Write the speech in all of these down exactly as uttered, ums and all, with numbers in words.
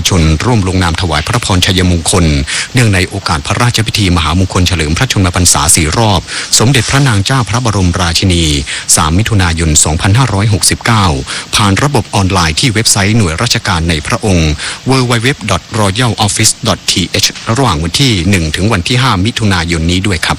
ชนร่วมลงนามถวายพระพรชัยมงคลเนื่องในโอกาสพระราชพิธีมหามงคลเฉลิมพระชนมพรรษาสี่รอบสมเด็จพระนางเจ้าพระบรมราชินีสามมิถุนายนสองพันห้าร้อยหกสิบเก้าผ่านระบบออนไลน์ที่เว็บไซต์หน่วยราชการในพระองค์ ดับเบิลยู ดับเบิลยู ดับเบิลยู ดอท รอยัล ออฟฟิศ ดอท ที เอช ระหว่างวันที่หนึ่งถึงวันที่ห้ามิถุนายนนี้ด้วยครับ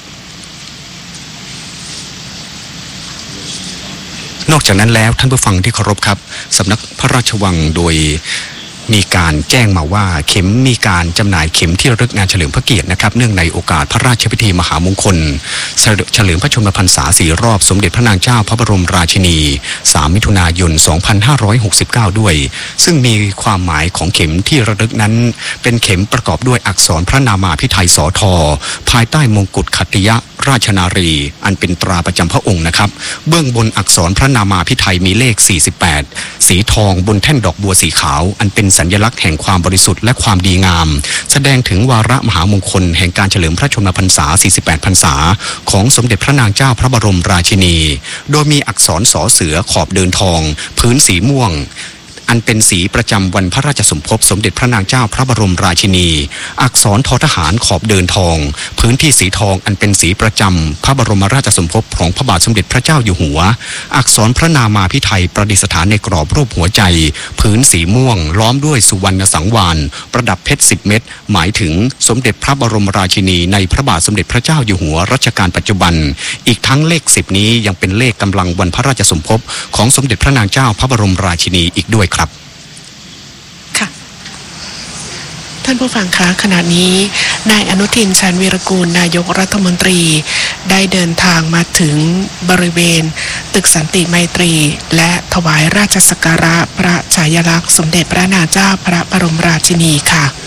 นอกจากนั้นแล้วท่านผู้ฟังที่เคารพครับสำนักพระราชวังโดยมีการแจ้งมาว่าเข็มมีการจำหน่ายเข็มที่ระลึกงานเฉลิมพระเกียรตินะครับเนื่องในโอกาสพระราชพิธีมหามงคลเฉลิมพระชนมพรรษาสี่รอบสมเด็จพระนางเจ้าพระบรมราชินีสามมิถุนายนสองพันห้าร้อยหกสิบเก้าด้วยซึ่งมีความหมายของเข็มที่ระลึกนั้นเป็นเข็มประกอบด้วยอักษรพระนามาภิไธยสทภายใต้มงกุฎขัตติยราชนารีอันเป็นตราประจำพระองค์นะครับเบื้องบนอักษรพระนามาภิไธยมีเลขสี่สิบแปดสีทองบนแท่นดอกบัวสีขาวอันเป็นสัญลักษณ์แห่งความบริสุทธิ์และความดีงามแสดงถึงวาระมหามงคลแห่งการเฉลิมพระชนมพรรษาสี่สิบแปดพรรษาของสมเด็จพระนางเจ้าพระบรมราชินีโดยมีอักษรสอเสือขอบเดินทองพื้นสีม่วงอันเป็นสีประจำวันพระราชสมภพสมเด็จพระนางเจ้าพระบรมราชินีอักษรทอทหารขอบเดินทองพื้นที่สีทองอันเป็นสีประจำพระบรมราชสมภพของพระบาทสมเด็จพระเจ้าอยู่หัวอักษรพระนามาภิไธยประดิษฐานในกรอบรูปหัวใจพื้นสีม่วงล้อมด้วยสุวรรณสังวาลประดับเพชรสิบเม็ดหมายถึงสมเด็จพระบรมราชินีในพระบาทสมเด็จพระเจ้าอยู่หัวรัชกาลปัจจุบันอีกทั้งเลขสิบนี้ยังเป็นเลขกำลังวันพระราชสมภพของสมเด็จพระนางเจ้าพระบรมราชินีอีกด้วยครับท่านผู้ฟังคะขณะนี้นายอนุทินชาญวีรกูลนายกรัฐมนตรีได้เดินทางมาถึงบริเวณตึกสันติไมตรีและถวายราชสักการะพระฉายาลักษณ์สมเด็จพระนางเจ้าพระบรมราชินีค่ะ